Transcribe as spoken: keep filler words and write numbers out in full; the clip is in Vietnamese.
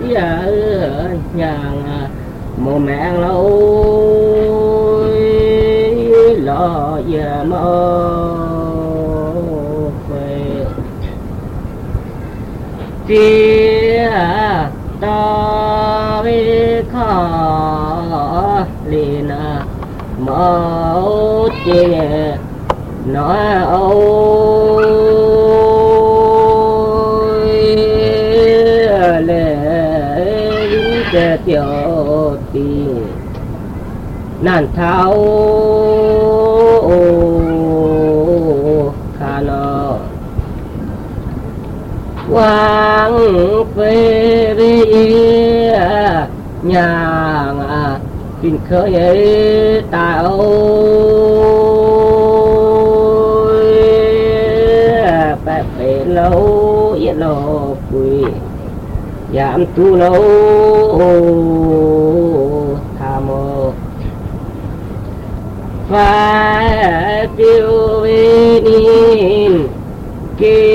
giờ nhà một mẹ lâu lo giờ mơ về chia ta với khó liền mơ chia nói ôi lệ để tiểu tình nan thao khả nó quang phê vi nhà kinh khởi tạo bạc phê lâu yên lâu quỳ giảm tu lâu tha mô phải tiêu vi nín